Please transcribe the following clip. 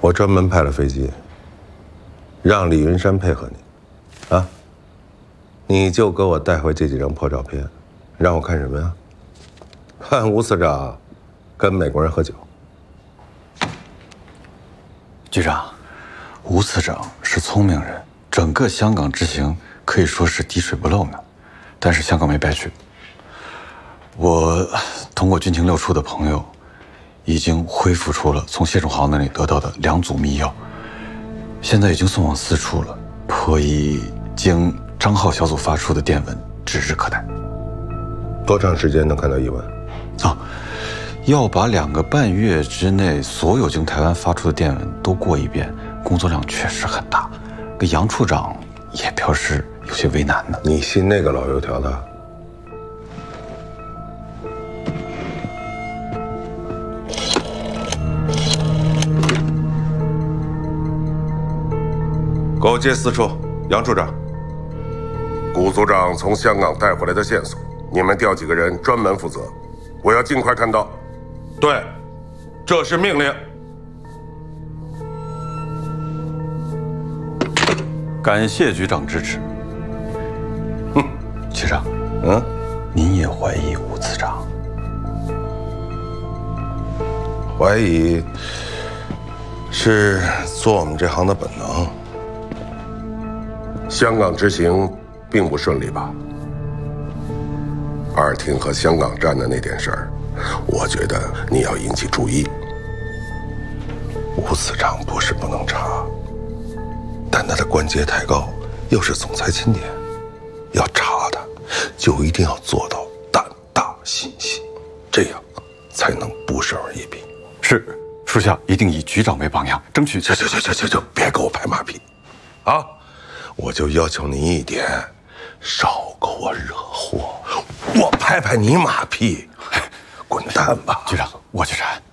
我专门派了飞机，让李云山配合你，啊，你就给我带回这几张破照片，让我看什么呀？看吴次长跟美国人喝酒。 局长，吴次长是聪明人，整个香港之行可以说是滴水不漏呢。但是香港没白去，我通过军情六处的朋友，已经恢复出了从谢仲豪那里得到的2组密钥，现在已经送往4处了，颇已经张浩小组发出的电文指日可待。 多长时间能看到1文？ 要把2个半月之内所有经台湾发出的电文都过一遍，工作量确实很大。杨处长也表示有些为难呢。 你信那个老油条的？给我接4处，杨处长。 顾组长从香港带回来的线索，你们调几个人专门负责，我要尽快看到。 对，这是命令。 感谢局长支持。局长，您也怀疑吴次长？ 怀疑是做我们这行的本能。 香港之行并不顺利吧？2厅和香港站的那点事儿，我觉得你要引起注意。 吴次长不是不能查，但他的官阶太高，又是总裁钦点，要查他，就一定要做到胆大心细，这样才能不胜而一笔。 是，属下一定以局长为榜样，争取。 行，别给我拍马屁，啊！我就要求你一点，少给我惹祸。我拍你马屁，滚蛋吧！ 局长，我去查。